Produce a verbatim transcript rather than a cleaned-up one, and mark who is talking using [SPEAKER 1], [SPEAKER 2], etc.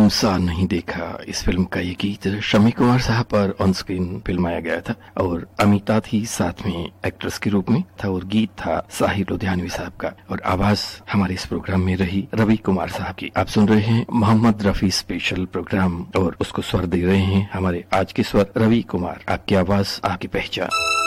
[SPEAKER 1] शर्मसार नहीं देखा। इस फिल्म का ये गीत शम्मी कुमार साहब पर ऑन स्क्रीन फिल्माया गया था और अमिता थी साथ में एक्ट्रेस के रूप में था और गीत था साहिर लुधियानवी साहब का और आवाज हमारे इस प्रोग्राम में रही रवि कुमार साहब की। आप सुन रहे हैं मोहम्मद रफी स्पेशल प्रोग्राम और उसको स्वर दे रहे हैं हमारे आज के स्वर रवि कुमार। आपकी आवाज आपकी पहचान।